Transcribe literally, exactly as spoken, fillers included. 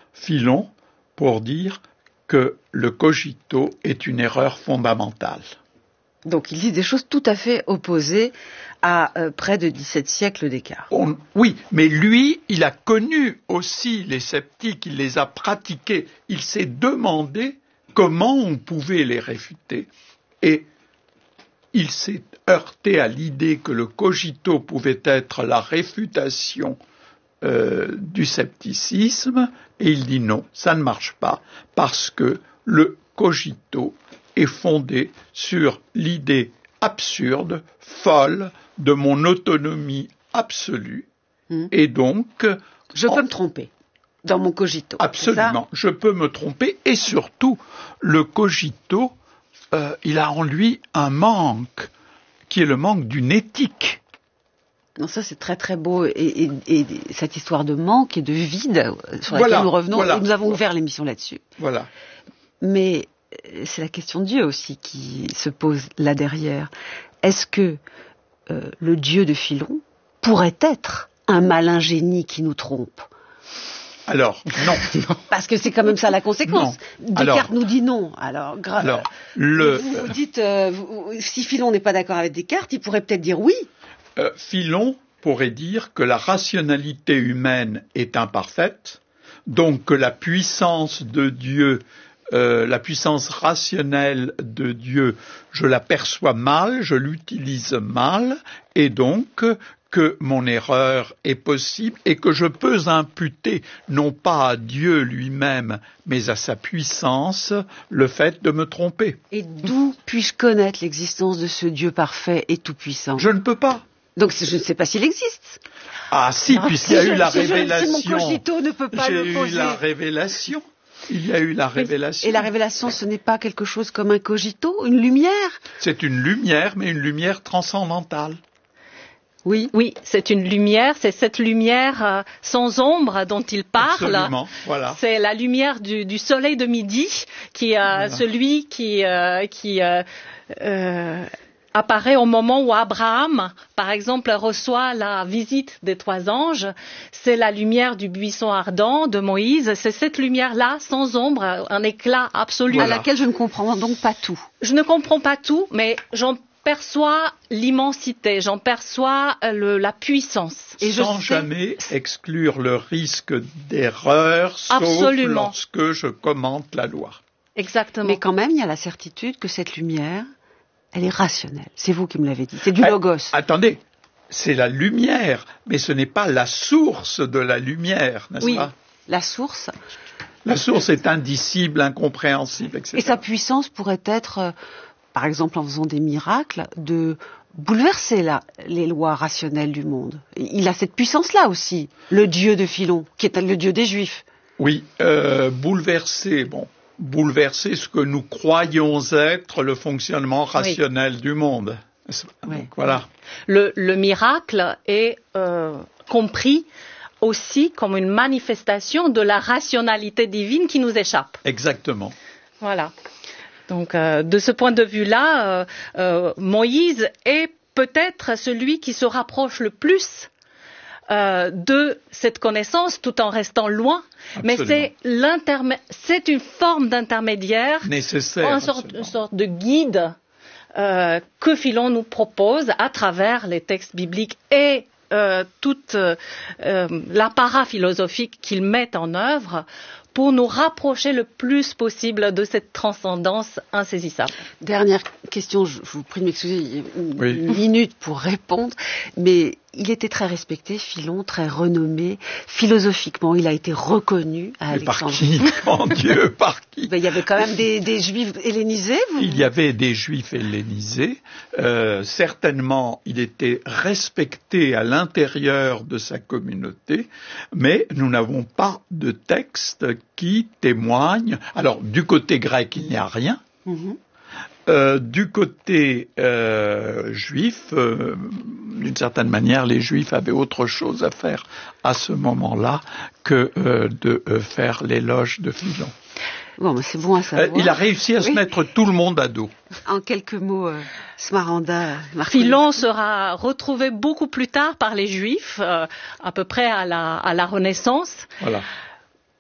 Philon pour dire que le cogito est une erreur fondamentale. Donc il dit des choses tout à fait opposées à euh, près de dix-sept siècles d'écart. On, oui, mais lui, il a connu aussi les sceptiques, il les a pratiqués, il s'est demandé comment on pouvait les réfuter. Et il s'est heurté à l'idée que le cogito pouvait être la réfutation euh, du scepticisme, et il dit non, ça ne marche pas, parce que le cogito est fondé sur l'idée absurde, folle, de mon autonomie absolue, mmh. et donc... Je en... peux me tromper dans mon cogito. Absolument, je peux me tromper, et surtout, le cogito, euh, il a en lui un manque, qui est le manque d'une éthique. Non, ça c'est très très beau, et, et, et cette histoire de manque et de vide, sur laquelle voilà, nous revenons, voilà, et nous avons voilà. ouvert l'émission là-dessus. Voilà. Mais c'est la question de Dieu aussi qui se pose là derrière. Est-ce que euh, le Dieu de Philon pourrait être un malin génie qui nous trompe ? Alors, non. Parce que c'est quand même ça la conséquence. Non. Descartes Alors, nous dit non. Alors, grave. Alors, le... vous, vous dites, euh, vous, si Philon n'est pas d'accord avec Descartes, il pourrait peut-être dire oui. Euh, Philon pourrait dire que la rationalité humaine est imparfaite, donc que la puissance de Dieu Euh, la puissance rationnelle de Dieu, je la perçois mal, je l'utilise mal, et donc que mon erreur est possible et que je peux imputer non pas à Dieu lui-même, mais à sa puissance, le fait de me tromper. Et d'où puis-je connaître l'existence de ce Dieu parfait et tout-puissant ? Je ne peux pas. Donc je ne sais pas s'il existe. Ah si, Alors, puisqu'il y a si eu je, la si révélation. Je, si mon cogito ne peut pas J'ai le poser. eu la révélation. Il y a eu la révélation. Et la révélation, ce n'est pas quelque chose comme un cogito, une lumière ? C'est une lumière, mais une lumière transcendantale. Oui, oui, c'est une lumière, c'est cette lumière euh, sans ombre dont il parle. Absolument, voilà. C'est la lumière du, du soleil de midi, qui euh, voilà. celui qui euh, qui euh, euh, apparaît au moment où Abraham, par exemple, reçoit la visite des trois anges. C'est la lumière du buisson ardent de Moïse. C'est cette lumière-là, sans ombre, un éclat absolu. Voilà. À laquelle je ne comprends donc pas tout. Je ne comprends pas tout, mais j'en perçois l'immensité, j'en perçois le, la puissance. Et sans je sais... jamais exclure le risque d'erreur, sauf Absolument. lorsque je commente la loi. Exactement. Mais quand même, il y a la certitude que cette lumière, elle est rationnelle. C'est vous qui me l'avez dit. C'est du logos. Eh, attendez, c'est la lumière, mais ce n'est pas la source de la lumière, n'est-ce oui, pas ? La source. La source est indicible, incompréhensible, et cetera. Et sa puissance pourrait être, euh, par exemple, en faisant des miracles, de bouleverser la, les lois rationnelles du monde. Il a cette puissance-là aussi, le Dieu de Philon, qui est le Dieu des Juifs. Oui, euh, bouleverser, bon. bouleverser ce que nous croyons être le fonctionnement rationnel oui. du monde. Oui. Donc, voilà. Le, le miracle est euh, compris aussi comme une manifestation de la rationalité divine qui nous échappe. Exactement. Voilà. Donc, euh, de ce point de vue-là, euh, euh, Moïse est peut-être celui qui se rapproche le plus Euh, de cette connaissance tout en restant loin. Absolument. Mais c'est, l'intermé- c'est une forme d'intermédiaire, nécessaire, une sorte, une sorte de guide euh, que Philon nous propose à travers les textes bibliques et euh, toute euh, l'apparat philosophique qu'il met en œuvre pour nous rapprocher le plus possible de cette transcendance insaisissable. Dernière question, je vous prie de m'excuser, il y a une, oui. une minute pour répondre, mais il était très respecté, Philon, très renommé. Philosophiquement, il a été reconnu à Alexandrie. Mais par qui ? Mon Dieu, par qui ? Ben, il y avait quand même des, des juifs hellénisés. Vous... Il y avait des juifs hellénisés. Euh, certainement, il était respecté à l'intérieur de sa communauté, mais nous n'avons pas de texte qui témoigne. Alors, du côté grec, il n'y a rien. Mm-hmm. Euh, du côté euh, juif, euh, d'une certaine manière, les juifs avaient autre chose à faire à ce moment-là que euh, de euh, faire l'éloge de Philon. Bon, mais c'est bon à savoir. Euh, il a réussi à oui. se mettre tout le monde à dos. En quelques mots, euh, Smaranda. Philon sera retrouvé beaucoup plus tard par les Juifs, euh, à peu près à la, à la Renaissance. Voilà.